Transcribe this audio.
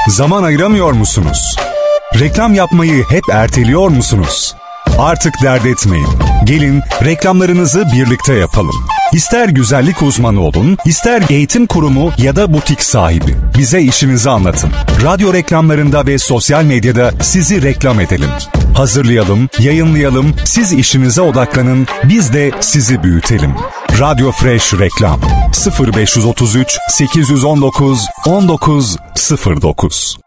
Zaman ayıramıyor musunuz? Reklam yapmayı hep erteliyor musunuz? Artık dert etmeyin. Gelin reklamlarınızı birlikte yapalım. İster güzellik uzmanı olun, ister eğitim kurumu ya da butik sahibi. Bize işinizi anlatın. Radyo reklamlarında ve sosyal medyada sizi reklam edelim. Hazırlayalım, yayınlayalım, siz işinize odaklanın, biz de sizi büyütelim. Radyo Fresh Reklam 0533 819 1909